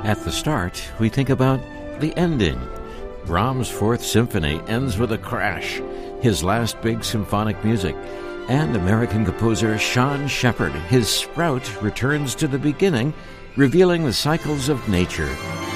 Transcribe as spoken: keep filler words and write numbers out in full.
At the start, we think about the ending. Brahms' Fourth Symphony ends with a crash, his last big symphonic music, and American composer Sean Shepard, his sprout, returns to the beginning, revealing the cycles of nature.